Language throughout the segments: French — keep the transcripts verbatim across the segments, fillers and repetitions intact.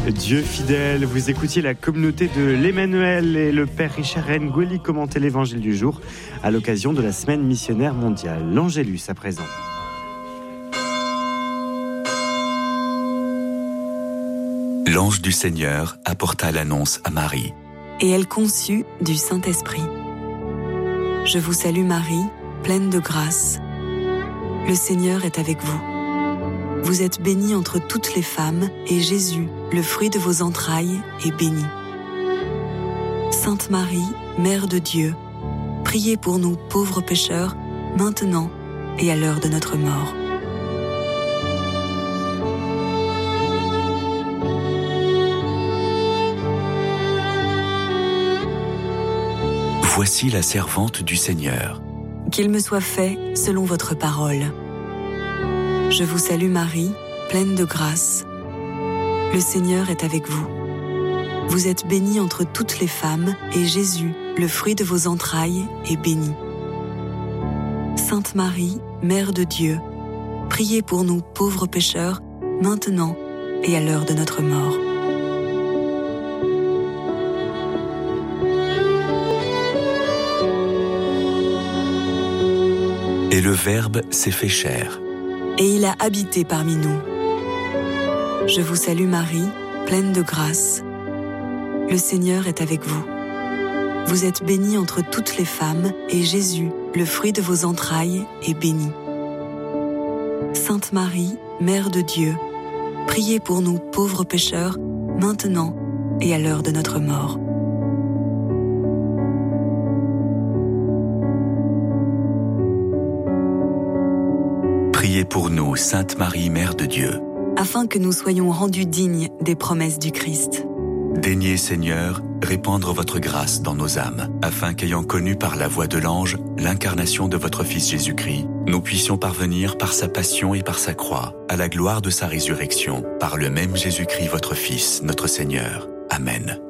Dieu fidèle, vous écoutiez la communauté de l'Emmanuel et le père Richard Ngoli commenter l'évangile du jour à l'occasion de la semaine missionnaire mondiale. L'Angélus à présent. L'ange du Seigneur apporta l'annonce à Marie. Et elle conçut du Saint-Esprit. Je vous salue Marie, pleine de grâce. Le Seigneur est avec vous. Vous êtes bénie entre toutes les femmes, et Jésus, le fruit de vos entrailles, est béni. Sainte Marie, Mère de Dieu, priez pour nous pauvres pécheurs, maintenant et à l'heure de notre mort. Voici la servante du Seigneur. Qu'il me soit fait selon votre parole. Je vous salue Marie, pleine de grâce. Le Seigneur est avec vous. Vous êtes bénie entre toutes les femmes, et Jésus, le fruit de vos entrailles, est béni. Sainte Marie, Mère de Dieu, priez pour nous pauvres pécheurs, maintenant et à l'heure de notre mort. Et le Verbe s'est fait chair. Et il a habité parmi nous. Je vous salue Marie, pleine de grâce. Le Seigneur est avec vous. Vous êtes bénie entre toutes les femmes, et Jésus, le fruit de vos entrailles, est béni. Sainte Marie, Mère de Dieu, priez pour nous pauvres pécheurs, maintenant et à l'heure de notre mort. Priez pour nous, Sainte Marie, Mère de Dieu, afin que nous soyons rendus dignes des promesses du Christ. Daignez, Seigneur, répandre votre grâce dans nos âmes, afin qu'ayant connu par la voix de l'ange l'incarnation de votre Fils Jésus-Christ, nous puissions parvenir par sa passion et par sa croix à la gloire de sa résurrection, par le même Jésus-Christ, votre Fils, notre Seigneur. Amen.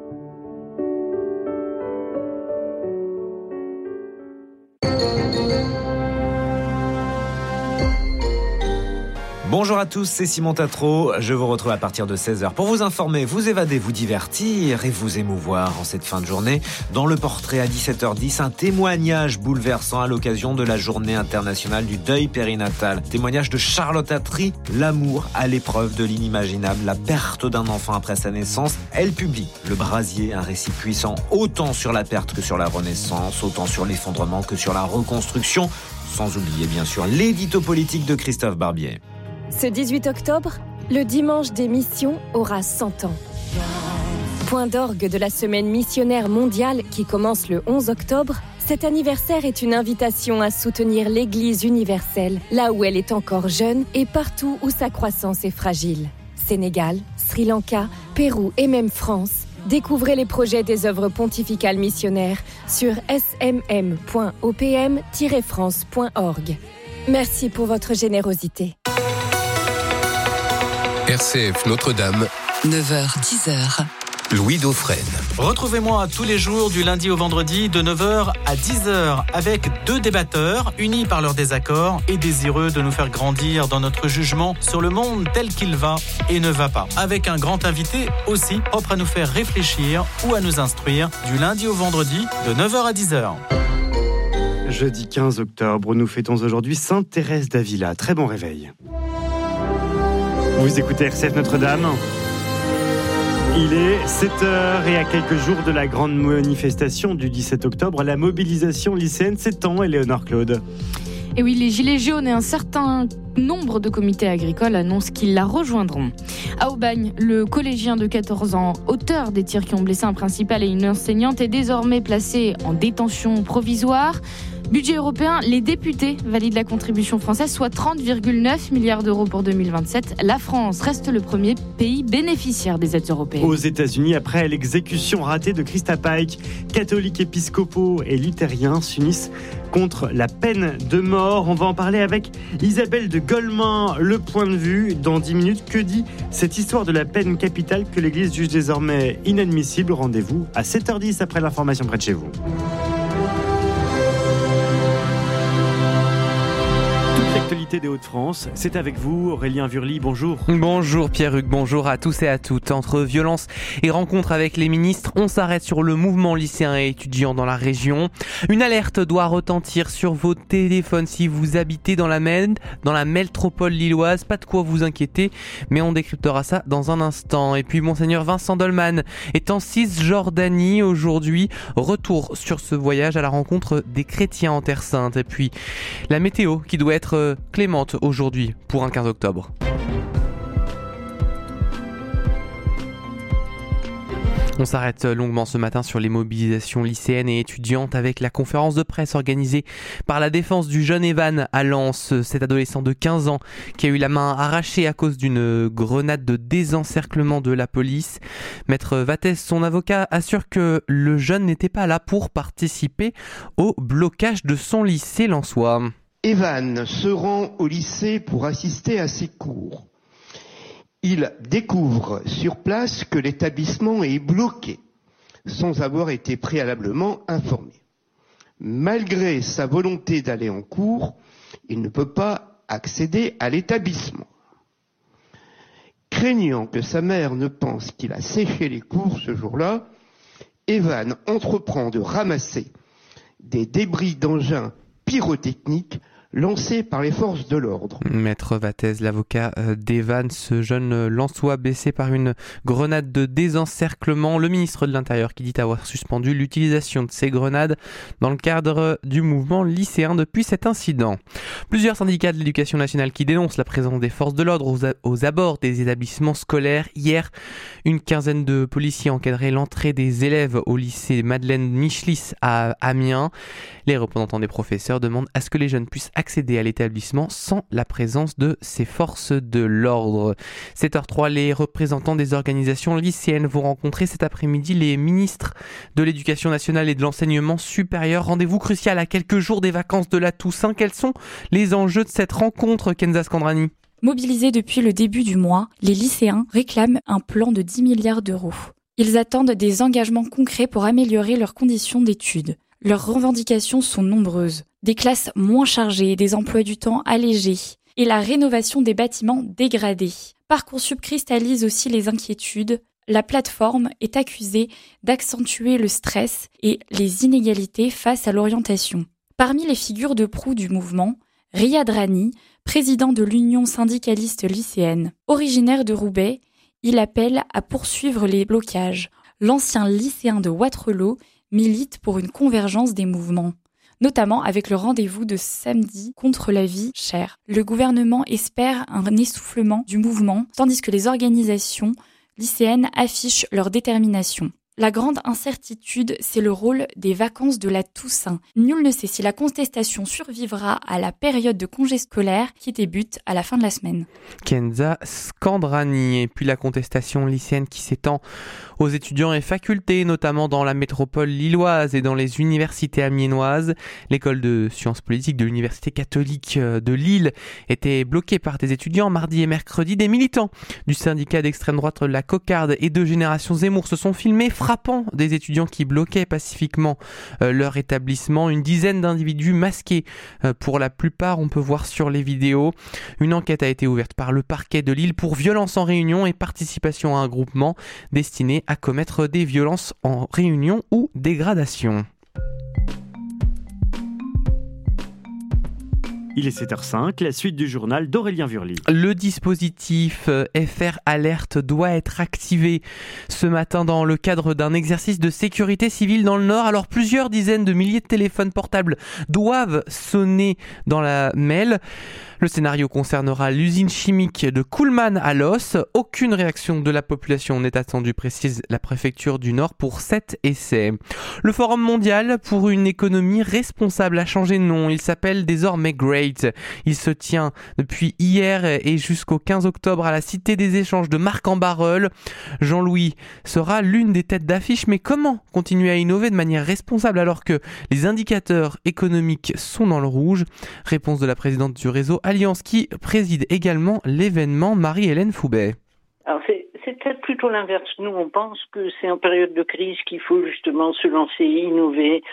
Bonjour à tous, c'est Simon Tatro. Je vous retrouve à partir de seize heures pour vous informer, vous évader, vous divertir et vous émouvoir en cette fin de journée. Dans le portrait à dix-sept heures dix, un témoignage bouleversant à l'occasion de la journée internationale du deuil périnatal. Témoignage de Charlotte Attry, l'amour à l'épreuve de l'inimaginable, la perte d'un enfant après sa naissance. Elle publie Le Brasier, un récit puissant autant sur la perte que sur la renaissance, autant sur l'effondrement que sur la reconstruction. Sans oublier bien sûr l'édito politique de Christophe Barbier. Ce dix-huit octobre, le dimanche des missions aura cent ans. Point d'orgue de la semaine missionnaire mondiale qui commence le onze octobre, cet anniversaire est une invitation à soutenir l'Église universelle, là où elle est encore jeune et partout où sa croissance est fragile. Sénégal, Sri Lanka, Pérou et même France. Découvrez les projets des œuvres pontificales missionnaires sur s m m point o p m tiret france point org. Merci pour votre générosité. R C F Notre-Dame, neuf heures dix heures. Louis Dauphren. Retrouvez-moi tous les jours du lundi au vendredi de neuf heures à dix heures avec deux débatteurs unis par leurs désaccords et désireux de nous faire grandir dans notre jugement sur le monde tel qu'il va et ne va pas. Avec un grand invité aussi propre à nous faire réfléchir ou à nous instruire du lundi au vendredi de neuf heures à dix heures. Jeudi quinze octobre, nous fêtons aujourd'hui Sainte Thérèse d'Avila. Très bon réveil. Vous écoutez R C F Notre-Dame. Il est sept heures et à quelques jours de la grande manifestation du dix-sept octobre, la mobilisation lycéenne s'étend, Éléonore Claude. Et oui, les Gilets jaunes et un certain nombre de comités agricoles annoncent qu'ils la rejoindront. À Aubagne, le collégien de quatorze ans, auteur des tirs qui ont blessé un principal et une enseignante, est désormais placé en détention provisoire. Budget européen, les députés valident la contribution française, soit trente virgule neuf milliards d'euros pour deux mille vingt-sept. La France reste le premier pays bénéficiaire des aides européennes. Aux États-Unis, après l'exécution ratée de Christa Pike, catholiques, épiscopaux et luthériens s'unissent contre la peine de mort. On va en parler avec Isabelle de Golemin. Le point de vue dans dix minutes. Que dit cette histoire de la peine capitale que l'Église juge désormais inadmissible? Rendez-vous à sept heures dix après l'information près de chez vous. santé des Hauts-de-France. C'est avec vous, Aurélien Vurly, bonjour. Bonjour Pierre-Hugues, bonjour à tous et à toutes. Entre violence et rencontres avec les ministres, on s'arrête sur le mouvement lycéen et étudiant dans la région. Une alerte doit retentir sur vos téléphones si vous habitez dans la, Med, dans la métropole lilloise. Pas de quoi vous inquiéter, mais on décryptera ça dans un instant. Et puis Monseigneur Vincent Dolman est en Cisjordanie aujourd'hui. Retour sur ce voyage à la rencontre des chrétiens en Terre Sainte. Et puis la météo qui doit être clémente aujourd'hui pour un quinze octobre. On s'arrête longuement ce matin sur les mobilisations lycéennes et étudiantes avec la conférence de presse organisée par la défense du jeune Evan à Lens, cet adolescent de quinze ans qui a eu la main arrachée à cause d'une grenade de désencerclement de la police. Maître Vathès, son avocat, assure que le jeune n'était pas là pour participer au blocage de son lycée lensois. Evan se rend au lycée pour assister à ses cours. Il découvre sur place que l'établissement est bloqué, sans avoir été préalablement informé. Malgré sa volonté d'aller en cours, il ne peut pas accéder à l'établissement. Craignant que sa mère ne pense qu'il a séché les cours ce jour-là, Evan entreprend de ramasser des débris d'engins pyrotechniques lancé par les forces de l'ordre. Maître Vathès, l'avocat d'Evan, ce jeune lensois blessé par une grenade de désencerclement. Le ministre de l'Intérieur qui dit avoir suspendu l'utilisation de ces grenades dans le cadre du mouvement lycéen depuis cet incident. Plusieurs syndicats de l'éducation nationale qui dénoncent la présence des forces de l'ordre aux, a- aux abords des établissements scolaires. Hier, une quinzaine de policiers encadraient l'entrée des élèves au lycée Madeleine Michelis à Amiens. Les représentants des professeurs demandent à ce que les jeunes puissent accéder à l'établissement sans la présence de ces forces de l'ordre. sept heures trois, les représentants des organisations lycéennes vont rencontrer cet après-midi les ministres de l'Éducation nationale et de l'enseignement supérieur. Rendez-vous crucial à quelques jours des vacances de la Toussaint. Quels sont les enjeux de cette rencontre, Kenza Scandrani ? Mobilisés depuis le début du mois, les lycéens réclament un plan de dix milliards d'euros. Ils attendent des engagements concrets pour améliorer leurs conditions d'études. Leurs revendications sont nombreuses. Des classes moins chargées, des emplois du temps allégés et la rénovation des bâtiments dégradés. Parcoursup cristallise aussi les inquiétudes. La plateforme est accusée d'accentuer le stress et les inégalités face à l'orientation. Parmi les figures de proue du mouvement, Riyad Rani, président de l'Union syndicaliste lycéenne. Originaire de Roubaix, il appelle à poursuivre les blocages. L'ancien lycéen de Wattrelos milite pour une convergence des mouvements, notamment avec le rendez-vous de samedi contre la vie chère. Le gouvernement espère un essoufflement du mouvement, tandis que les organisations lycéennes affichent leur détermination. La grande incertitude, c'est le rôle des vacances de la Toussaint. Nul ne sait si la contestation survivra à la période de congé scolaire qui débute à la fin de la semaine. Kenza Scandrani. Et puis la contestation lycéenne qui s'étend aux étudiants et facultés, notamment dans la métropole lilloise et dans les universités amiénoises. L'école de sciences politiques de l'université catholique de Lille était bloquée par des étudiants mardi et mercredi. Des militants du syndicat d'extrême droite La Cocarde et de Génération Zemmour se sont filmés frappant des étudiants qui bloquaient pacifiquement euh, leur établissement. Une dizaine d'individus masqués euh, pour la plupart, on peut voir sur les vidéos. Une enquête a été ouverte par le parquet de Lille pour violence en réunion et participation à un groupement destiné à commettre des violences en réunion ou dégradation. Il est sept heures cinq, la suite du journal d'Aurélien Vurly. Le dispositif F R Alerte doit être activé ce matin dans le cadre d'un exercice de sécurité civile dans le Nord. Alors plusieurs dizaines de milliers de téléphones portables doivent sonner dans la mêle. Le scénario concernera l'usine chimique de Kuhlmann à Los. Aucune réaction de la population n'est attendue, précise la préfecture du Nord pour cet essai. Le Forum mondial pour une économie responsable a changé de nom. Il s'appelle désormais GREAT. Il se tient depuis hier et jusqu'au quinze octobre à la Cité des Échanges de Marc-en-Barœul. Jean-Louis sera l'une des têtes d'affiche, mais comment continuer à innover de manière responsable alors que les indicateurs économiques sont dans le rouge? Réponse de la présidente du réseau Alliance qui préside également l'événement, Marie-Hélène Foubet. Alors c'est, c'est peut-être plutôt l'inverse. Nous, on pense que c'est en période de crise qu'il faut justement se lancer, innover,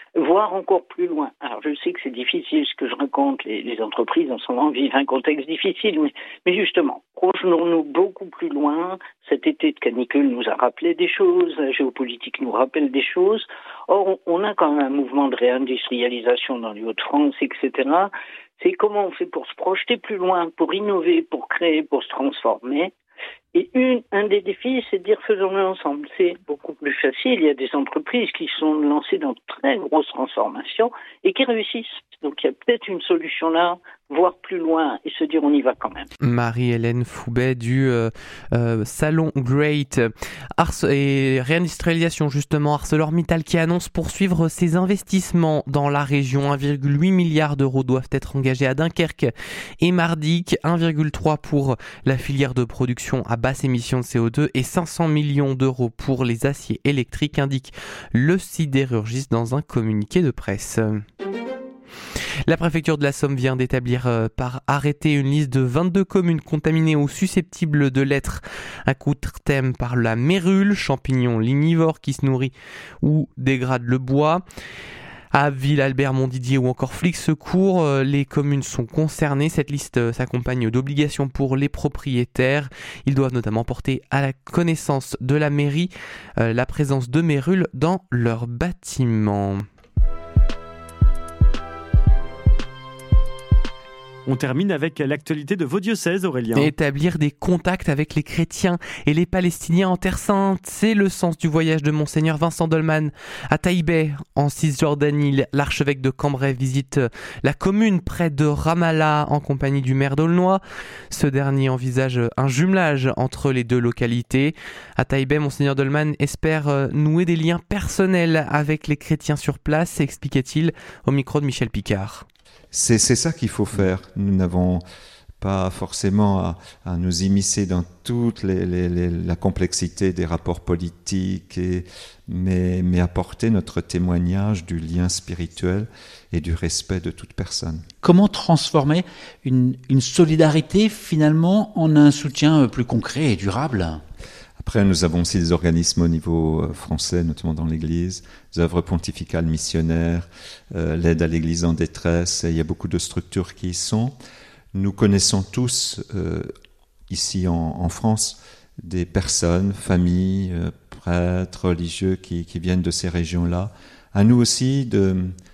voir encore plus loin. Alors je sais que c'est difficile ce que je raconte, les, les entreprises en ce moment vivent un contexte difficile, mais, mais justement, projetons-nous beaucoup plus loin. Cet été de canicule nous a rappelé des choses, la géopolitique nous rappelle des choses. Or, on, on a quand même un mouvement de réindustrialisation dans les Hauts-de-France, et cetera. C'est comment on fait pour se projeter plus loin, pour innover, pour créer, pour se transformer. Et une, un des défis, c'est de dire faisons-le ensemble. C'est beaucoup plus facile. Il y a des entreprises qui sont lancées dans de très grosses transformations et qui réussissent. Donc il y a peut-être une solution là, voir plus loin et se dire on y va quand même. Marie-Hélène Foubet du euh, euh, Salon Great Ars et réindustrialisation justement, ArcelorMittal qui annonce poursuivre ses investissements dans la région. un virgule huit milliard d'euros doivent être engagés à Dunkerque et Mardic, un virgule trois pour la filière de production à basse émission de C O deux et cinq cents millions d'euros pour les aciers électriques, indique le sidérurgiste dans un communiqué de presse. La préfecture de la Somme vient d'établir euh, par arrêté une liste de vingt-deux communes contaminées ou susceptibles de l'être à court-terme par la mérule, champignon lignivore qui se nourrit ou dégrade le bois. À Abbeville, Albert, Montdidier ou encore Flix-Secours, euh, les communes sont concernées. Cette liste euh, s'accompagne d'obligations pour les propriétaires. Ils doivent notamment porter à la connaissance de la mairie euh, la présence de mérules dans leurs bâtiments. On termine avec l'actualité de vos diocèses, Aurélien. Établir des contacts avec les chrétiens et les Palestiniens en Terre Sainte, c'est le sens du voyage de Monseigneur Vincent Dolman à Taïbeh, en Cisjordanie. L'archevêque de Cambrai visite la commune près de Ramallah en compagnie du maire d'Aulnoy. Ce dernier envisage un jumelage entre les deux localités. À Taïbeh, Monseigneur Dolman espère nouer des liens personnels avec les chrétiens sur place, expliquait-il au micro de Michel Picard. C'est, c'est ça qu'il faut faire. Nous n'avons pas forcément à, à nous immiscer dans toute les, les, les, la complexité des rapports politiques, et, mais, mais apporter notre témoignage du lien spirituel et du respect de toute personne. Comment transformer une, une solidarité finalement en un soutien plus concret et durable ? Après, nous avons aussi des organismes au niveau français, notamment dans l'Église, des œuvres pontificales missionnaires, euh, l'aide à l'Église en détresse. Et il y a beaucoup de structures qui y sont. Nous connaissons tous, euh, ici en, en France, des personnes, familles, euh, prêtres, religieux qui, qui viennent de ces régions-là. À nous aussi de,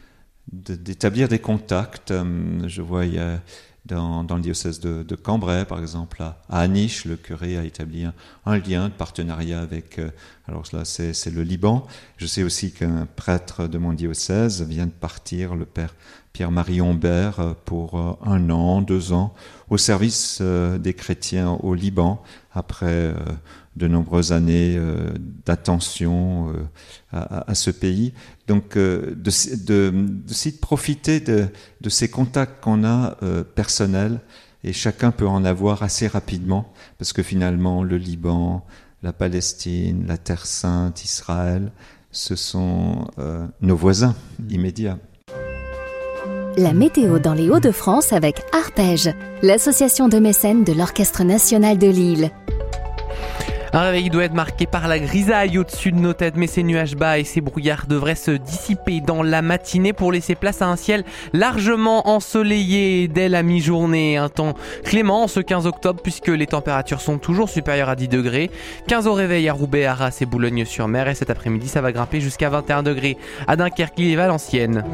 de, d'établir des contacts. Je vois, il y a... Dans, dans le diocèse de, de Cambrai, par exemple, à, à Aniche, le curé a établi un, un lien de partenariat avec, euh, alors là c'est, c'est le Liban. Je sais aussi qu'un prêtre de mon diocèse vient de partir, le père Pierre-Marie Humbert, pour euh, un an, deux ans, au service euh, des chrétiens au Liban, après euh, de nombreuses années euh, d'attention euh, à, à ce pays. Donc, euh, de, de, de, de profiter de, de ces contacts qu'on a euh, personnels, et chacun peut en avoir assez rapidement, parce que finalement, le Liban, la Palestine, la Terre Sainte, Israël, ce sont euh, nos voisins immédiats. La météo dans les Hauts-de-France avec Arpège, l'association de mécènes de l'Orchestre national de Lille. Un réveil doit être marqué par la grisaille au-dessus de nos têtes, mais ces nuages bas et ces brouillards devraient se dissiper dans la matinée pour laisser place à un ciel largement ensoleillé dès la mi-journée. Un temps clément ce quinze octobre puisque les températures sont toujours supérieures à dix degrés. quinze au réveil à Roubaix, Arras et Boulogne-sur-Mer, et cet après-midi ça va grimper jusqu'à vingt et un degrés à Dunkerque, Lille et Valenciennes.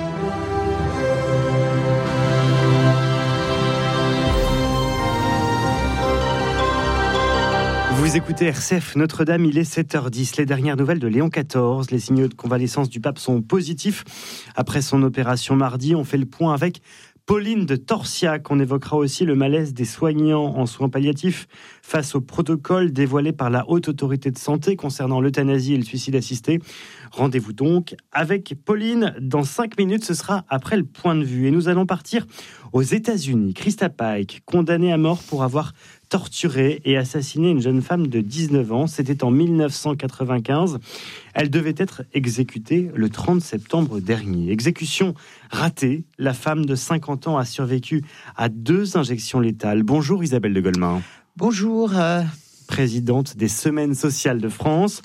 Vous écoutez R C F Notre-Dame, il est sept heures dix. Les dernières nouvelles de Léon quatorze. Les signaux de convalescence du pape sont positifs. Après son opération mardi, on fait le point avec Pauline de Torsiac. On évoquera aussi le malaise des soignants en soins palliatifs face au protocole dévoilé par la Haute Autorité de Santé concernant l'euthanasie et le suicide assisté. Rendez-vous donc avec Pauline dans cinq minutes. Ce sera après le point de vue. Et nous allons partir aux États-Unis. Krista Pike, condamnée à mort pour avoir torturé et assassiné une jeune femme de dix-neuf ans. C'était en dix-neuf cent quatre-vingt-quinze. Elle devait être exécutée le trente septembre dernier. Exécution ratée. La femme de cinquante ans a survécu à deux injections létales. Bonjour Isabelle de Golemin. Bonjour. Euh... Présidente des Semaines sociales de France.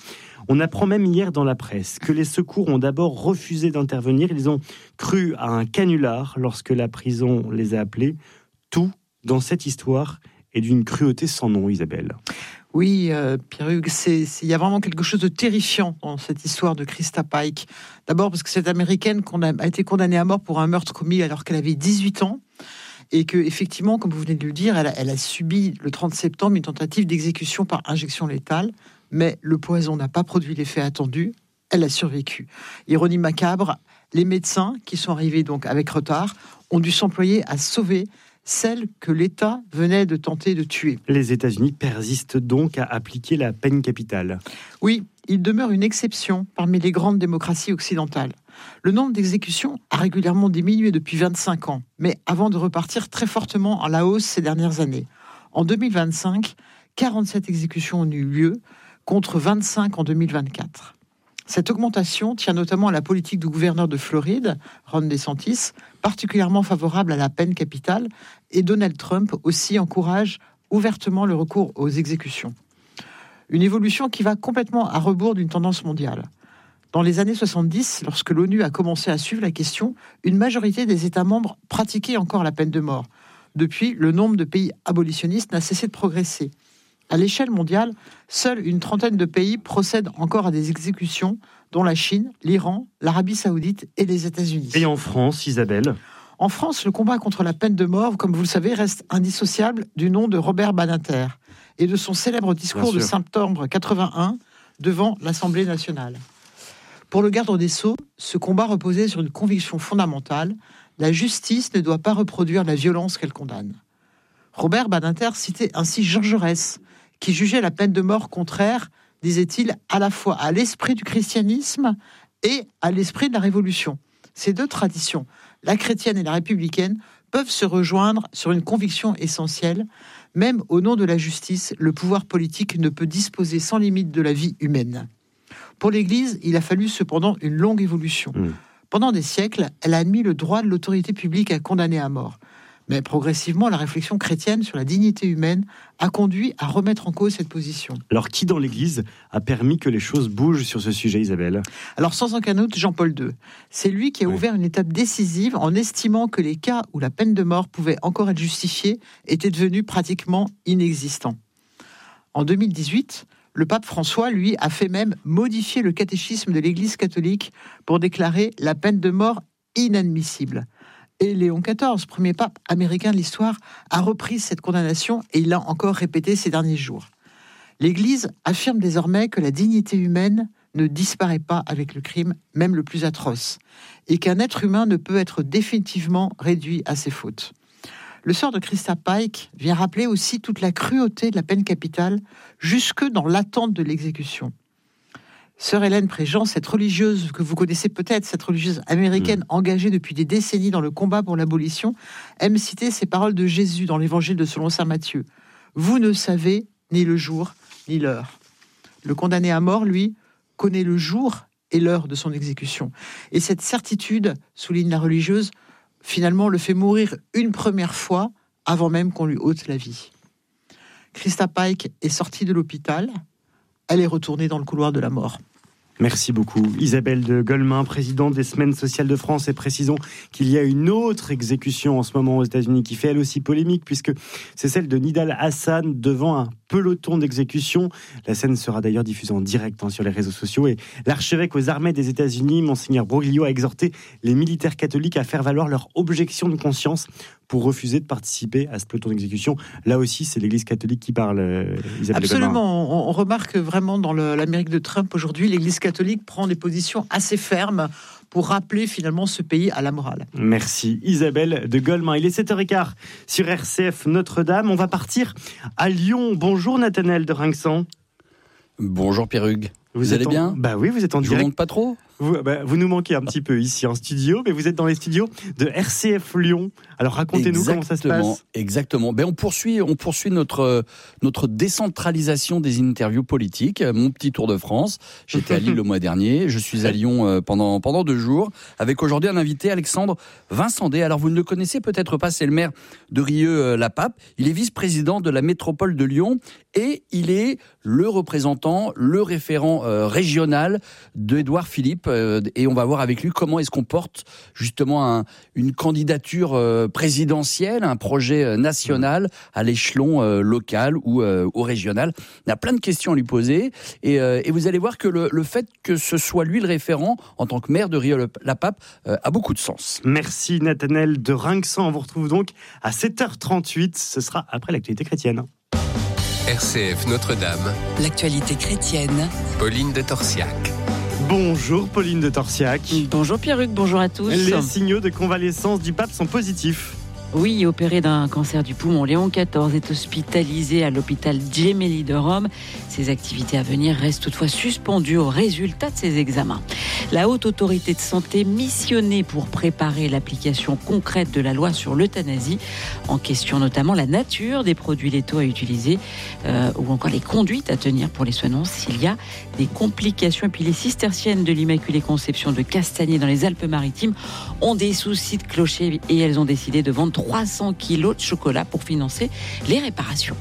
On apprend même hier dans la presse que les secours ont d'abord refusé d'intervenir. Ils ont cru à un canular lorsque la prison les a appelés. Tout dans cette histoire est d'une cruauté sans nom, Isabelle. Oui, euh, Pierre-Hugues, c'est, c'est, il y a vraiment quelque chose de terrifiant dans cette histoire de Krista Pike. D'abord parce que cette Américaine a été condamnée à mort pour un meurtre commis alors qu'elle avait dix-huit ans. Et que, effectivement, comme vous venez de le dire, elle a, elle a subi le trente septembre une tentative d'exécution par injection létale, mais le poison n'a pas produit l'effet attendu. Elle a survécu. Ironie macabre, les médecins qui sont arrivés donc avec retard ont dû s'employer à sauver celle que l'État venait de tenter de tuer. Les États-Unis persistent donc à appliquer la peine capitale. Oui, il demeure une exception parmi les grandes démocraties occidentales. Le nombre d'exécutions a régulièrement diminué depuis vingt-cinq ans, mais avant de repartir très fortement à la hausse ces dernières années. En deux mille vingt-cinq, quarante-sept exécutions ont eu lieu, contre vingt-cinq en deux mille vingt-quatre. Cette augmentation tient notamment à la politique du gouverneur de Floride, Ron DeSantis, particulièrement favorable à la peine capitale, et Donald Trump aussi encourage ouvertement le recours aux exécutions. Une évolution qui va complètement à rebours d'une tendance mondiale. Dans les années soixante-dix, lorsque l'ONU a commencé à suivre la question, une majorité des États membres pratiquaient encore la peine de mort. Depuis, le nombre de pays abolitionnistes n'a cessé de progresser. À l'échelle mondiale, seule une trentaine de pays procèdent encore à des exécutions, dont la Chine, l'Iran, l'Arabie Saoudite et les États-Unis. Et en France, Isabelle ? En France, le combat contre la peine de mort, comme vous le savez, reste indissociable du nom de Robert Badinter et de son célèbre discours de septembre quatre-vingt-un devant l'Assemblée nationale. Pour le garde des Sceaux, ce combat reposait sur une conviction fondamentale : la justice ne doit pas reproduire la violence qu'elle condamne. Robert Badinter citait ainsi Jean Jaurès, qui jugeait la peine de mort contraire, disait-il, à la fois à l'esprit du christianisme et à l'esprit de la Révolution. Ces deux traditions, la chrétienne et la républicaine, peuvent se rejoindre sur une conviction essentielle. Même au nom de la justice, le pouvoir politique ne peut disposer sans limite de la vie humaine. Pour l'Église, il a fallu cependant une longue évolution. Mmh. Pendant des siècles, elle a admis le droit de l'autorité publique à condamner à mort. Mais progressivement, la réflexion chrétienne sur la dignité humaine a conduit à remettre en cause cette position. Alors, qui dans l'Église a permis que les choses bougent sur ce sujet, Isabelle ? Alors, sans aucun doute, Jean-Paul deux. C'est lui qui a oui. ouvert une étape décisive en estimant que les cas où la peine de mort pouvait encore être justifiée étaient devenus pratiquement inexistants. En deux mille dix-huit, le pape François, lui, a fait même modifier le catéchisme de l'Église catholique pour déclarer la peine de mort inadmissible. Et Léon quatorze, premier pape américain de l'histoire, a repris cette condamnation et il l'a encore répété ces derniers jours. L'Église affirme désormais que la dignité humaine ne disparaît pas avec le crime, même le plus atroce, et qu'un être humain ne peut être définitivement réduit à ses fautes. Le sort de Krista Pike vient rappeler aussi toute la cruauté de la peine capitale, jusque dans l'attente de l'exécution. Sœur Hélène Préjean, cette religieuse que vous connaissez peut-être, cette religieuse américaine mmh. engagée depuis des décennies dans le combat pour l'abolition, aime citer ces paroles de Jésus dans l'évangile de selon saint Matthieu. « Vous ne savez ni le jour ni l'heure ». Le condamné à mort, lui, connaît le jour et l'heure de son exécution. Et cette certitude, souligne la religieuse, finalement le fait mourir une première fois avant même qu'on lui ôte la vie. Krista Pike est sortie de l'hôpital. Elle est retournée dans le couloir de la mort. Merci beaucoup. Isabelle de Golemin, présidente des Semaines sociales de France, et précisons qu'il y a une autre exécution en ce moment aux États-Unis qui fait elle aussi polémique, puisque c'est celle de Nidal Hassan devant un peloton d'exécution. La scène sera d'ailleurs diffusée en direct hein, sur les réseaux sociaux. Et l'archevêque aux armées des États-Unis, Monseigneur Broglio, a exorté les militaires catholiques à faire valoir leur objection de conscience pour refuser de participer à ce peloton d'exécution. Là aussi, c'est l'Église catholique qui parle, euh, Isabelle Absolument. On, on remarque vraiment dans le, l'Amérique de Trump aujourd'hui, l'Église catholique prend des positions assez fermes pour rappeler finalement ce pays à la morale. Merci Isabelle de Golemin. Il est sept heures quinze sur R C F Notre-Dame. On va partir à Lyon. Bonjour Nathanaël de Rinxan. Bonjour Pierre-Hugues. Vous, vous allez en... bien ? Bah oui, vous êtes en Je direct. vous montre pas trop ? Vous, bah, vous nous manquez un petit peu ici en studio, mais vous êtes dans les studios de R C F Lyon. Alors racontez-nous Exactement, comment ça se passe. Exactement. Ben, on poursuit, on poursuit notre, notre décentralisation des interviews politiques. Mon petit tour de France. J'étais à Lille le mois dernier. Je suis à Lyon pendant, pendant deux jours. Avec aujourd'hui un invité, Alexandre Vincendé. Alors vous ne le connaissez peut-être pas, c'est le maire de Rieux-la-Pape. Il est vice-président de la métropole de Lyon et il est le représentant, le référent euh, régional d'Édouard Philippe. Euh, et on va voir avec lui comment est-ce qu'on porte justement un, une candidature euh, présidentielle, un projet national à l'échelon euh, local ou, euh, ou régional. On a plein de questions à lui poser et, euh, et vous allez voir que le, le fait que ce soit lui le référent en tant que maire de Rieux-la-Pape euh, a beaucoup de sens. Merci Nathanaël de Rinxan. On vous retrouve donc à sept heures trente-huit. Ce sera après l'actualité chrétienne. R C F Notre-Dame. L'actualité chrétienne. Pauline de Torsiac. Bonjour Pauline de Torsiac. Bonjour Pierruc, bonjour à tous. Les signaux de convalescence du pape sont positifs. Oui, opéré d'un cancer du poumon, Léon quatorze est hospitalisé à l'hôpital Gemelli de Rome. Ses activités à venir restent toutefois suspendues au résultat de ses examens. La haute autorité de santé missionnée pour préparer l'application concrète de la loi sur l'euthanasie, en question notamment la nature des produits létaux à utiliser euh, ou encore les conduites à tenir pour les soignants s'il y a des complications. Et puis les cisterciennes de l'Immaculée Conception de Castagnet dans les Alpes-Maritimes ont des soucis de clocher et elles ont décidé de vendre trois cents kilos de chocolat pour financer les réparations.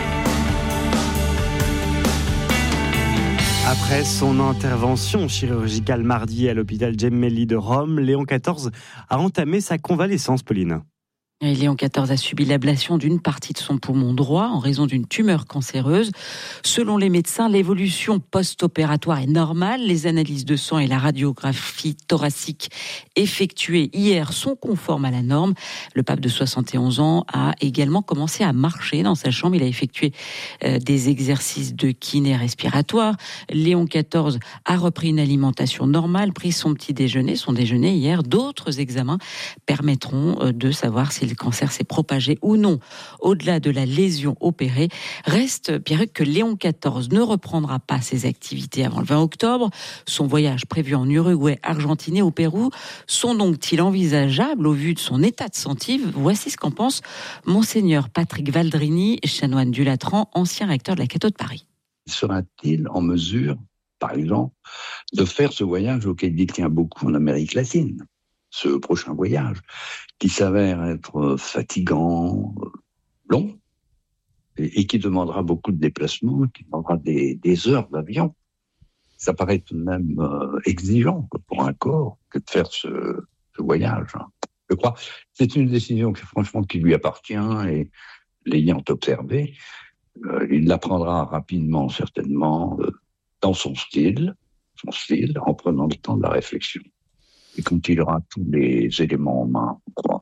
Après son intervention chirurgicale mardi à l'hôpital Gemelli de Rome, Léon quatorze a entamé sa convalescence, Pauline. Et Léon quatorze a subi l'ablation d'une partie de son poumon droit en raison d'une tumeur cancéreuse. Selon les médecins, l'évolution post-opératoire est normale. Les analyses de sang et la radiographie thoracique effectuées hier sont conformes à la norme. Le pape de soixante et onze ans a également commencé à marcher dans sa chambre. Il a effectué euh, des exercices de kiné respiratoire. Léon quatorze a repris une alimentation normale, pris son petit déjeuner, son déjeuner hier. D'autres examens permettront euh, de savoir si le cancer s'est propagé ou non. Au-delà de la lésion opérée, reste, Pierruc, que Léon quatorze ne reprendra pas ses activités avant le vingt octobre. Son voyage prévu en Uruguay, Argentine et au Pérou sont donc-ils envisageables au vu de son état de santé? Voici ce qu'en pense Monseigneur Patrick Valdrini, chanoine du Latran, ancien recteur de la Catho de Paris. Sera-t-il en mesure, par exemple, de faire ce voyage auquel il tient beaucoup en Amérique latine? Ce prochain voyage, qui s'avère être fatigant, long, et, et qui demandera beaucoup de déplacements, qui demandera des, des heures d'avion. Ça paraît tout de même euh, exigeant pour un corps que de faire ce, ce voyage. Je crois que c'est une décision qui, franchement, qui lui appartient, et l'ayant observé, euh, il la prendra rapidement, certainement, euh, dans son style, son style, en prenant le temps de la réflexion. Et quand il aura tous les éléments en main, je crois.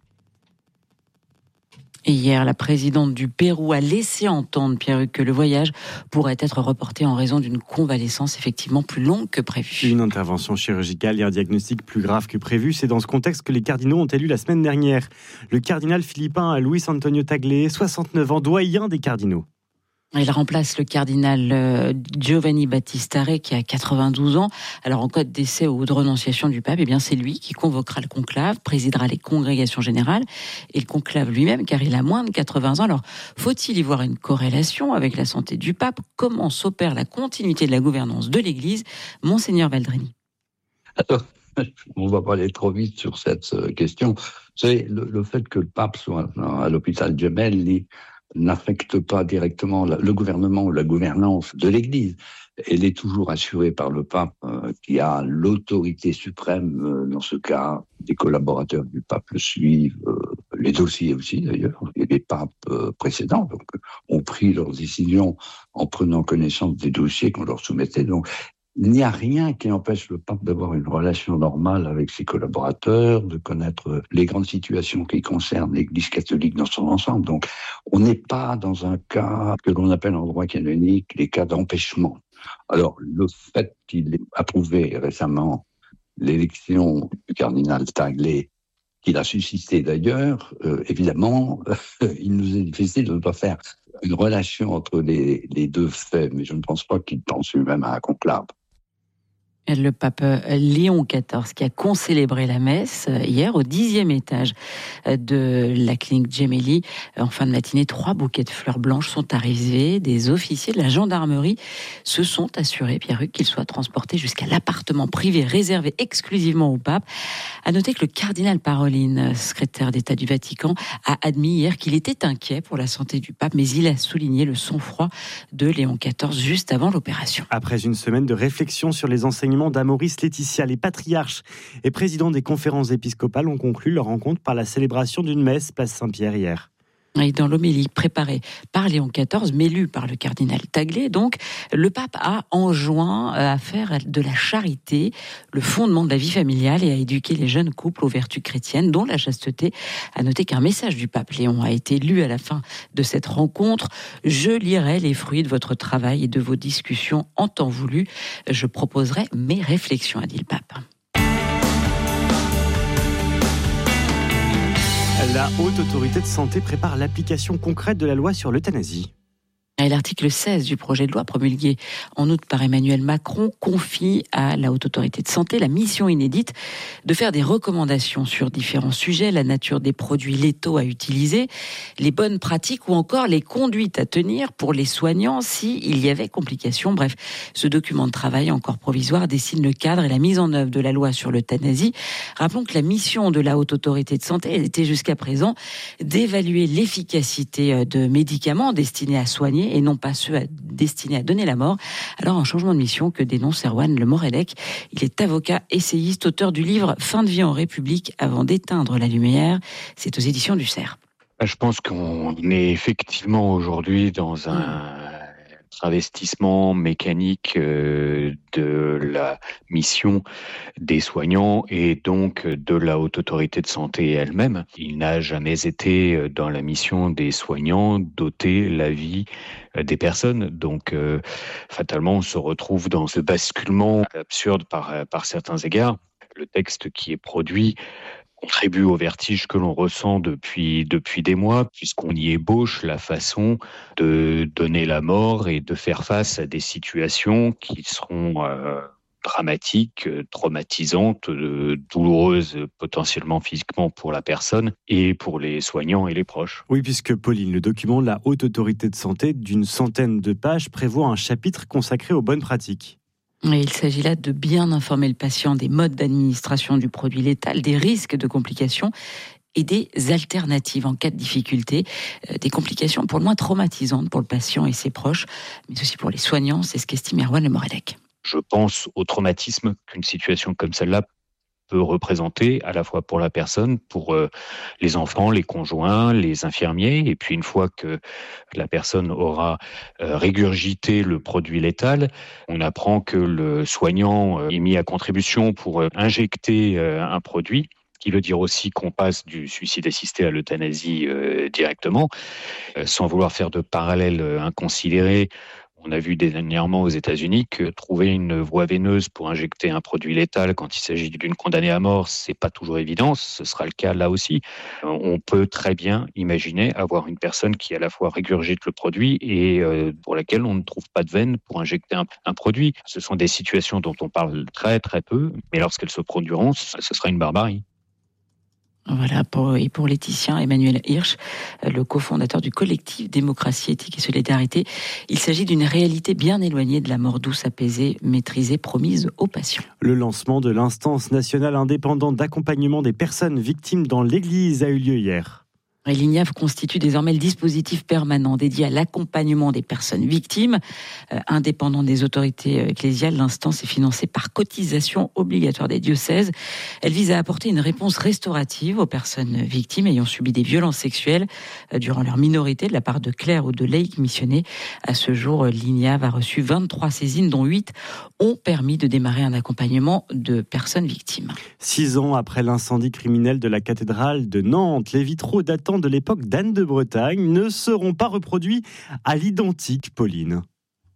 Et hier, la présidente du Pérou a laissé entendre, Pierre, que le voyage pourrait être reporté en raison d'une convalescence effectivement plus longue que prévu. Une intervention chirurgicale et un diagnostic plus grave que prévu. C'est dans ce contexte que les cardinaux ont élu la semaine dernière le cardinal philippin Luis Antonio Tagle, soixante-neuf ans, doyen des cardinaux. Il remplace le cardinal Giovanni Battista Re qui a quatre-vingt-douze ans. Alors en cas de décès ou de renonciation du pape, eh bien c'est lui qui convoquera le conclave, présidera les congrégations générales et le conclave lui-même car il a moins de quatre-vingts ans. Alors faut-il y voir une corrélation avec la santé du pape? Comment s'opère la continuité de la gouvernance de l'Église? Monseigneur Valdrini. Alors, on ne va pas aller trop vite sur cette question. Vous savez, le, le fait que le pape soit à l'hôpital Gemelli n'affecte pas directement le gouvernement ou la gouvernance de l'Église. Elle est toujours assurée par le pape euh, qui a l'autorité suprême euh, dans ce cas. Des collaborateurs du pape le suivent, euh, les dossiers aussi d'ailleurs, et les papes euh, précédents donc, ont pris leurs décisions en prenant connaissance des dossiers qu'on leur soumettait. Donc il n'y a rien qui empêche le pape d'avoir une relation normale avec ses collaborateurs, de connaître les grandes situations qui concernent l'Église catholique dans son ensemble. Donc, on n'est pas dans un cas que l'on appelle en droit canonique les cas d'empêchement. Alors, le fait qu'il ait approuvé récemment l'élection du cardinal Tagle, qu'il a suscité d'ailleurs, euh, évidemment, il nous est difficile de ne pas faire une relation entre les, les deux faits, mais je ne pense pas qu'il pense lui-même à un conclave. Le pape Léon quatorze qui a concélébré la messe hier au dixième étage de la clinique Gemelli. En fin de matinée, trois bouquets de fleurs blanches sont arrivés. Des officiers de la gendarmerie se sont assurés, Pierre-Hugues, qu'ils soient transportés jusqu'à l'appartement privé réservé exclusivement au pape. À noter que le cardinal Parolin, secrétaire d'État du Vatican, a admis hier qu'il était inquiet pour la santé du pape, mais il a souligné le sang-froid de Léon quatorze juste avant l'opération. Après une semaine de réflexion sur les enseignements d'Amoris Laetitia, les patriarches et présidents des conférences épiscopales ont conclu leur rencontre par la célébration d'une messe place Saint-Pierre hier. Et dans l'homélie préparée par Léon quatorze, mais lue par le cardinal Taglé, donc, le pape a enjoint à faire de la charité le fondement de la vie familiale et à éduquer les jeunes couples aux vertus chrétiennes, dont la chasteté. À noter qu'un message du pape Léon a été lu à la fin de cette rencontre. Je lirai les fruits de votre travail et de vos discussions en temps voulu. Je proposerai mes réflexions, a dit le pape. La Haute Autorité de Santé prépare l'application concrète de la loi sur l'euthanasie. Et l'article seize du projet de loi promulgué en août par Emmanuel Macron confie à la Haute Autorité de Santé la mission inédite de faire des recommandations sur différents sujets, la nature des produits létaux à utiliser, les bonnes pratiques ou encore les conduites à tenir pour les soignants s'il y avait complications. Bref, ce document de travail encore provisoire dessine le cadre et la mise en œuvre de la loi sur l'euthanasie. Rappelons que la mission de la Haute Autorité de Santé était jusqu'à présent d'évaluer l'efficacité de médicaments destinés à soigner et non pas ceux destinés à donner la mort. Alors, un changement de mission que dénonce Erwan Le Morellec. Il est avocat, essayiste, auteur du livre « Fin de vie en République avant d'éteindre la lumière ». C'est aux éditions du Cerf. Je pense qu'on est effectivement aujourd'hui dans un travestissement mécanique de la mission des soignants et donc de la Haute Autorité de Santé elle-même. Il n'a jamais été dans la mission des soignants d'ôter la vie des personnes. Donc, euh, fatalement, on se retrouve dans ce basculement absurde par, par certains égards. Le texte qui est produit contribue au vertige que l'on ressent depuis, depuis des mois, puisqu'on y ébauche la façon de donner la mort et de faire face à des situations qui seront euh, dramatiques, traumatisantes, euh, douloureuses potentiellement physiquement pour la personne et pour les soignants et les proches. Oui, puisque Pauline, le document de la Haute Autorité de Santé d'une centaine de pages prévoit un chapitre consacré aux bonnes pratiques. Et il s'agit là de bien informer le patient des modes d'administration du produit létal, des risques de complications et des alternatives en cas de difficulté, euh, des complications pour le moins traumatisantes pour le patient et ses proches, mais aussi pour les soignants, c'est ce qu'estime Erwan Le Morellec. Je pense au traumatisme qu'une situation comme celle-là peut représenter à la fois pour la personne, pour euh, les enfants, les conjoints, les infirmiers, et puis une fois que la personne aura euh, régurgité le produit létal, on apprend que le soignant euh, est mis à contribution pour euh, injecter euh, un produit, qui veut dire aussi qu'on passe du suicide assisté à l'euthanasie euh, directement, euh, sans vouloir faire de parallèles euh, inconsidérés. On a vu dernièrement aux États-Unis que trouver une voie veineuse pour injecter un produit létal quand il s'agit d'une condamnée à mort, c'est pas toujours évident. Ce sera le cas là aussi. On peut très bien imaginer avoir une personne qui à la fois régurgite le produit et euh, pour laquelle on ne trouve pas de veine pour injecter un, un produit. Ce sont des situations dont on parle très très peu, mais lorsqu'elles se produiront, ce sera une barbarie. Voilà, pour, et pour Laetitia, Emmanuel Hirsch, le cofondateur du collectif Démocratie, Éthique et Solidarité, il s'agit d'une réalité bien éloignée de la mort douce, apaisée, maîtrisée, promise aux patients. Le lancement de l'instance nationale indépendante d'accompagnement des personnes victimes dans l'Église a eu lieu hier. Et l'I N I A V constitue désormais le dispositif permanent dédié à l'accompagnement des personnes victimes. Euh, indépendant des autorités ecclésiales, l'instance est financée par cotisation obligatoire des diocèses. Elle vise à apporter une réponse restaurative aux personnes victimes ayant subi des violences sexuelles euh, durant leur minorité de la part de clercs ou de laïcs missionnés. À ce jour, l'I N I A V a reçu vingt-trois saisines, dont huit ont permis de démarrer un accompagnement de personnes victimes. Six ans après l'incendie criminel de la cathédrale de Nantes, les vitraux datant de l'époque d'Anne de Bretagne ne seront pas reproduits à l'identique, Pauline.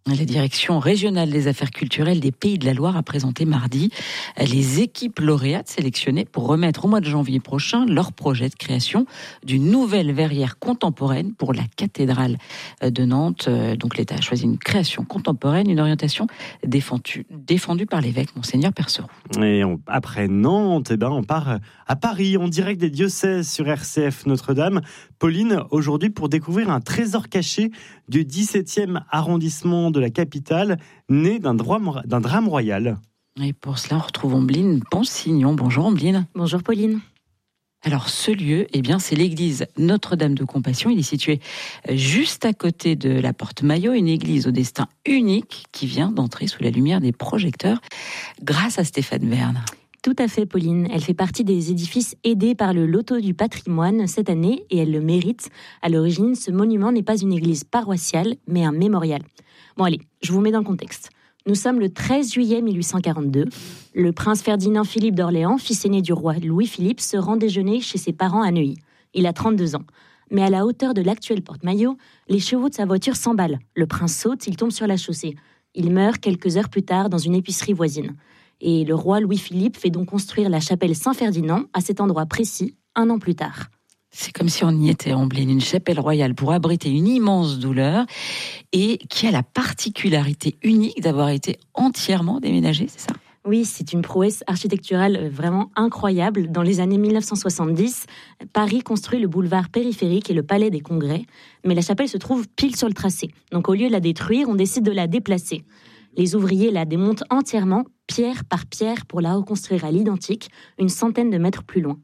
La direction régionale des affaires culturelles des Pays de la Loire a présenté mardi les équipes lauréates sélectionnées pour remettre au mois de janvier prochain leur projet de création d'une nouvelle verrière contemporaine pour la cathédrale de Nantes. Donc l'État a choisi une création contemporaine, une orientation défendue, défendue par l'évêque Monseigneur Perceroux. Et on, après Nantes, eh ben on part à Paris, en direct des diocèses sur R C F Notre-Dame. Pauline, aujourd'hui pour découvrir un trésor caché du dix-septième arrondissement de la capitale, né d'un, droit, d'un drame royal. Et pour cela, on retrouve Ombline Ponsignon. Bonjour Ombline. Bonjour Pauline. Alors ce lieu, eh bien, c'est l'église Notre-Dame de Compassion. Il est situé juste à côté de la Porte Maillot, une église au destin unique qui vient d'entrer sous la lumière des projecteurs grâce à Stéphane Bern. Tout à fait, Pauline. Elle fait partie des édifices aidés par le Loto du patrimoine cette année et elle le mérite. À l'origine, ce monument n'est pas une église paroissiale, mais un mémorial. Bon allez, je vous mets dans le contexte. Nous sommes le treize juillet mille huit cent quarante-deux. Le prince Ferdinand Philippe d'Orléans, fils aîné du roi Louis-Philippe, se rend déjeuner chez ses parents à Neuilly. Il a trente-deux ans. Mais à la hauteur de l'actuelle porte-maillot, les chevaux de sa voiture s'emballent. Le prince saute, il tombe sur la chaussée. Il meurt quelques heures plus tard dans une épicerie voisine. Et le roi Louis-Philippe fait donc construire la chapelle Saint-Ferdinand à cet endroit précis, un an plus tard. C'est comme si on y était, Ombline, une chapelle royale pour abriter une immense douleur et qui a la particularité unique d'avoir été entièrement déménagée, c'est ça ? Oui, c'est une prouesse architecturale vraiment incroyable. Dans les années mille neuf cent soixante-dix, Paris construit le boulevard périphérique et le palais des Congrès, mais la chapelle se trouve pile sur le tracé. Donc au lieu de la détruire, on décide de la déplacer. Les ouvriers la démontent entièrement, pierre par pierre, pour la reconstruire à l'identique, une centaine de mètres plus loin.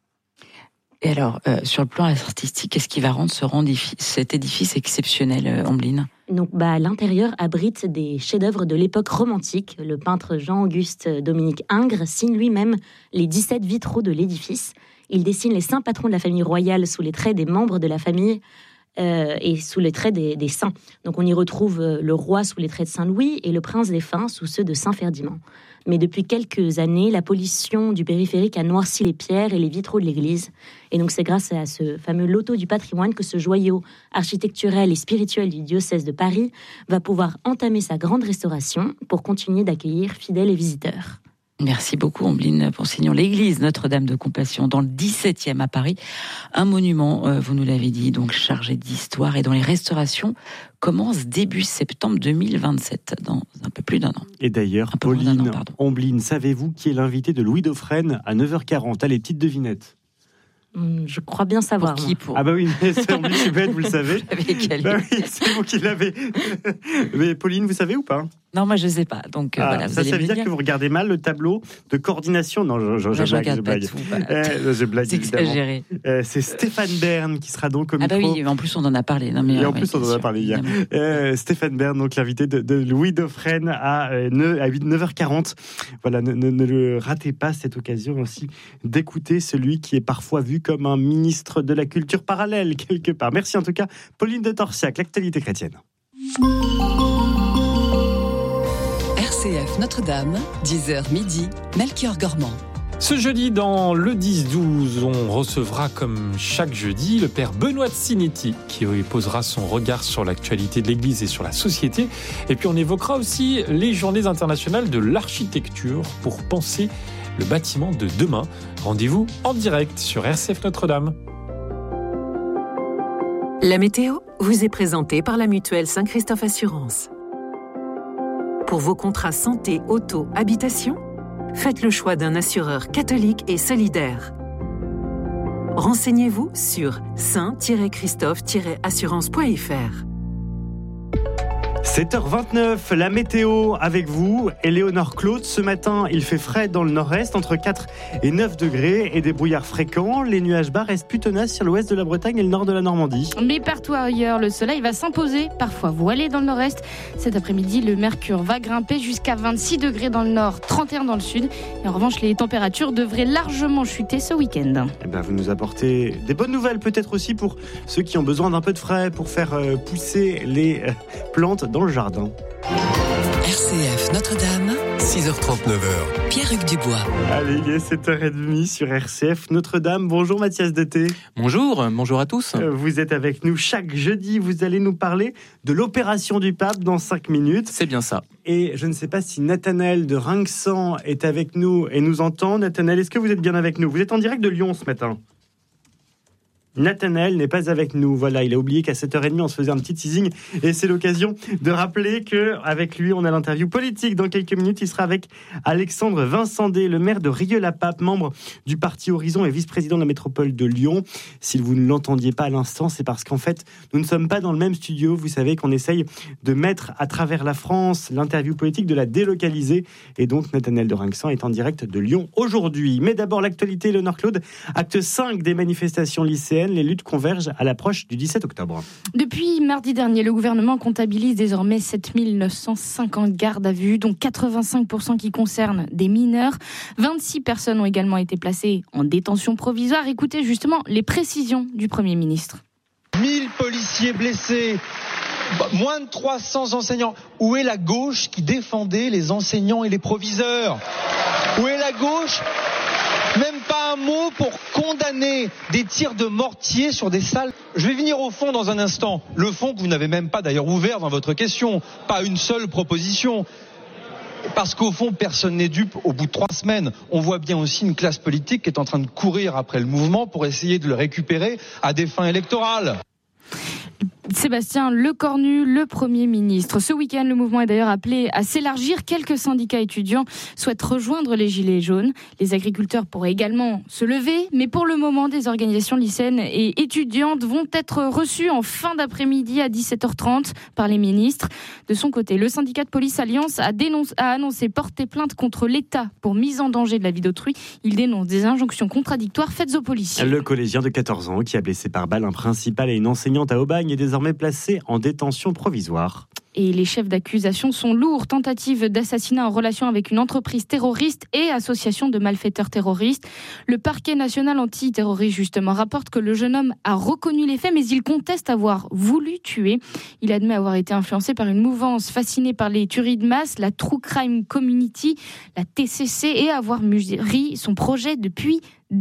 Et alors, euh, sur le plan artistique, qu'est-ce qui va rendre ce rendifi- cet édifice exceptionnel, euh, Ombline ? Donc, bah, l'intérieur abrite des chefs-d'œuvre de l'époque romantique. Le peintre Jean-Auguste Dominique Ingres signe lui-même les dix-sept vitraux de l'édifice. Il dessine les saints patrons de la famille royale sous les traits des membres de la famille euh, et sous les traits des, des saints. Donc, on y retrouve le roi sous les traits de Saint-Louis et le prince défunt sous ceux de Saint-Ferdinand. Mais depuis quelques années, la pollution du périphérique a noirci les pierres et les vitraux de l'église. Et donc c'est grâce à ce fameux loto du patrimoine que ce joyau architecturel et spirituel du diocèse de Paris va pouvoir entamer sa grande restauration pour continuer d'accueillir fidèles et visiteurs. Merci beaucoup, Ombline Ponsignon. L'église Notre-Dame de Compassion, dans le dix-septième à Paris, un monument, euh, vous nous l'avez dit, donc chargé d'histoire et dont les restaurations commencent début septembre deux mille vingt-sept, dans un peu plus d'un an. Et d'ailleurs, Pauline, an, Ombline, savez-vous qui est l'invité de Louis Dauphren à neuf heures quarante ? Allez, petite devinette. Je crois bien savoir. Pour qui pour... Ah bah oui, mais c'est Ombline, je suis bête, vous le savez. Bah oui, c'est vous qui l'avez. Mais Pauline, vous savez ou pas ? Non, moi je ne sais pas. Donc, euh, ah, voilà, ça, ça veut dire, dire que vous regardez mal le tableau de coordination. Non, je, je, je, je blague, je blague. Tout, bah, euh, je blague, c'est exagéré. Euh, c'est Stéphane Bern qui sera donc au ah micro. Ah bah oui, en plus on en a parlé. Non, mais, Et euh, en plus ouais, on en a sûr, parlé hier. Euh, Stéphane Bern, donc l'invité de, de Louis Dauphren à, euh, neuf heures quarante. Voilà, ne, ne, ne le ratez pas, cette occasion aussi d'écouter celui qui est parfois vu comme un ministre de la culture parallèle quelque part. Merci en tout cas, Pauline de Torsiac, l'actualité chrétienne. R C F Notre-Dame, dix heures midi, Melchior Gormand. Ce jeudi, dans le dix douze, on recevra comme chaque jeudi le père Benoît de Sinetti qui posera son regard sur l'actualité de l'Église et sur la société. Et puis on évoquera aussi les journées internationales de l'architecture pour penser le bâtiment de demain. Rendez-vous en direct sur R C F Notre-Dame. La météo vous est présentée par la mutuelle Saint-Christophe Assurance. Pour vos contrats santé, auto, habitation, faites le choix d'un assureur catholique et solidaire. Renseignez-vous sur saint tiret christophe tiret assurance point f r. sept heures vingt-neuf, la météo avec vous, Éléonore Claude. Ce matin, il fait frais dans le nord-est, entre quatre et neuf degrés et des brouillards fréquents. Les nuages bas restent plus tenaces sur l'ouest de la Bretagne et le nord de la Normandie. Mais partout ailleurs, le soleil va s'imposer, parfois voilé dans le nord-est. Cet après-midi, le mercure va grimper jusqu'à vingt-six degrés dans le nord, trente et un dans le sud. Et en revanche, les températures devraient largement chuter ce week-end. Eh ben, vous nous apportez des bonnes nouvelles, peut-être aussi pour ceux qui ont besoin d'un peu de frais pour faire pousser les plantes dans le jardin. R C F Notre-Dame, six heures trente-neuf. Pierre-Hugues Dubois. Allez, il est sept heures trente sur R C F Notre-Dame. Bonjour Mathias Deté. Bonjour, bonjour à tous. Vous êtes avec nous chaque jeudi. Vous allez nous parler de l'opération du pape dans cinq minutes. C'est bien ça. Et je ne sais pas si Nathanaël de Rinxan est avec nous et nous entend. Nathanaël, est-ce que vous êtes bien avec nous ? Vous êtes en direct de Lyon ce matin. Nathanaël n'est pas avec nous. Voilà, il a oublié qu'à sept heures trente, on se faisait un petit teasing. Et c'est l'occasion de rappeler qu'avec lui, on a l'interview politique. Dans quelques minutes, il sera avec Alexandre Vincendé, le maire de Rieux-la-Pape, membre du parti Horizon et vice-président de la métropole de Lyon. Si vous ne l'entendiez pas à l'instant, c'est parce qu'en fait, nous ne sommes pas dans le même studio. Vous savez qu'on essaye de mettre à travers la France l'interview politique, de la délocaliser. Et donc, Nathanaël de Rinxan est en direct de Lyon aujourd'hui. Mais d'abord, l'actualité, Léonore Claude. Acte cinq des manifestations lycéennes. Les luttes convergent à l'approche du dix-sept octobre. Depuis mardi dernier, le gouvernement comptabilise désormais sept mille neuf cent cinquante gardes à vue, dont quatre-vingt-cinq pour cent qui concernent des mineurs. vingt-six personnes ont également été placées en détention provisoire. Écoutez justement les précisions du Premier ministre. mille policiers blessés, moins de trois cents enseignants. Où est la gauche qui défendait les enseignants et les proviseurs ? Où est la gauche ? Même pas un mot pour condamner des tirs de mortier sur des salles. Je vais venir au fond dans un instant. Le fond que vous n'avez même pas d'ailleurs ouvert dans votre question. Pas une seule proposition. Parce qu'au fond, personne n'est dupe. Au bout de trois semaines, on voit bien aussi une classe politique qui est en train de courir après le mouvement pour essayer de le récupérer à des fins électorales. Sébastien Lecornu, le Premier ministre. Ce week-end, le mouvement est d'ailleurs appelé à s'élargir. Quelques syndicats étudiants souhaitent rejoindre les Gilets jaunes. Les agriculteurs pourraient également se lever, mais pour le moment, des organisations lycéennes et étudiantes vont être reçues en fin d'après-midi à dix-sept heures trente par les ministres. De son côté, le syndicat de police Alliance a, dénonce, a annoncé porter plainte contre l'État pour mise en danger de la vie d'autrui. Il dénonce des injonctions contradictoires faites aux policiers. Le collégien de quatorze ans qui a blessé par balle un principal et une enseignante à Aubagne est désormais placé en détention provisoire. Et les chefs d'accusation sont lourds. Tentative d'assassinat en relation avec une entreprise terroriste et association de malfaiteurs terroristes. Le parquet national antiterroriste, justement, rapporte que le jeune homme a reconnu les faits, mais il conteste avoir voulu tuer. Il admet avoir été influencé par une mouvance fascinée par les tueries de masse, la True Crime Community, la T C C, et avoir mûri son projet depuis